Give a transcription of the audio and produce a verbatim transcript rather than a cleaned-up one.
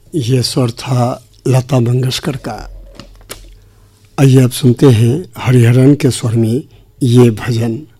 ये स्वर था लता मंगेशकर का। आइए अब सुनते हैं हरिहरन के स्वर में ये भजन।